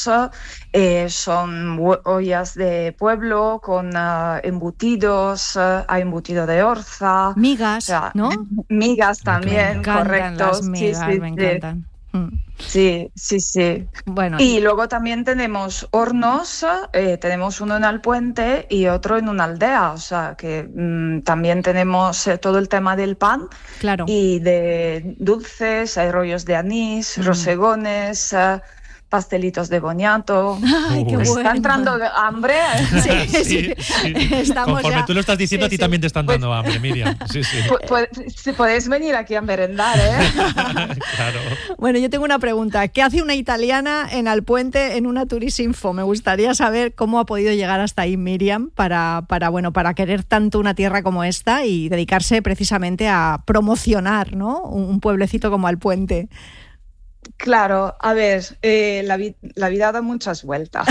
platos son ollas de pueblo con embutidos, hay embutido de orza. Migas, ¿no? Migas también, me encantan correcto. las migas, me encantan. Sí. Bueno, y luego también tenemos hornos, tenemos uno en Alpuente y otro en una aldea, o sea que también tenemos todo el tema del pan, claro, y de dulces, hay rollos de anís, rosegones, pastelitos de boniato. ¡Ay, qué ¿Está bueno! entrando hambre? Sí. Estamos Conforme ya... tú lo estás diciendo, a ti también te están dando hambre, Miriam. Sí. Podéis venir aquí a merendar, ¿eh? Claro. Bueno, yo tengo una pregunta. ¿Qué hace una italiana en Alpuente en una Turistinfo? Me gustaría saber cómo ha podido llegar hasta ahí Miriam para querer tanto una tierra como esta y dedicarse precisamente a promocionar, ¿no?, un pueblecito como Alpuente. Claro, a ver, la vida da muchas vueltas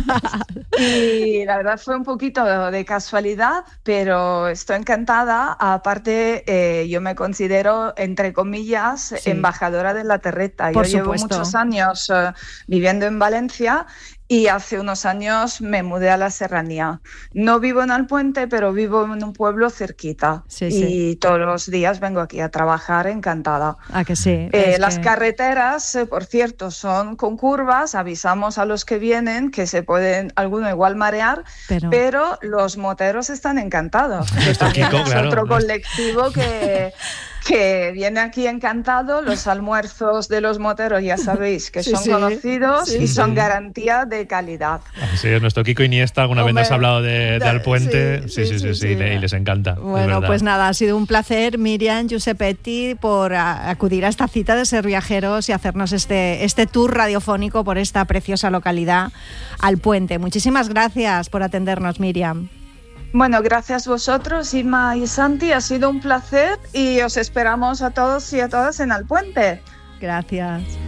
y la verdad fue un poquito de casualidad, pero estoy encantada. Aparte, yo me considero, entre comillas, embajadora de la terreta. Yo llevo muchos años viviendo en Valencia y hace unos años me mudé a la serranía. No vivo en Alpuente, pero vivo en un pueblo cerquita. Y todos los días vengo aquí a trabajar encantada. ¿A que sí? Las carreteras, por cierto, son con curvas. Avisamos a los que vienen que se pueden, alguno igual marear, pero los moteros están encantados. Que también es otro colectivo que viene aquí encantado. Los almuerzos de los moteros ya sabéis que son conocidos y son garantía de calidad. Sí, nuestro Kiko Iniesta alguna vez nos ha hablado de Alpuente. Sí, y les encanta. Bueno, pues nada, ha sido un placer, Miriam Giuseppetti, por acudir a esta cita de Ser Viajeros y hacernos este tour radiofónico por esta preciosa localidad, Alpuente. Muchísimas gracias por atendernos, Miriam. Bueno, gracias vosotros, Inma y Santi, ha sido un placer y os esperamos a todos y a todas en Alpuente. Gracias.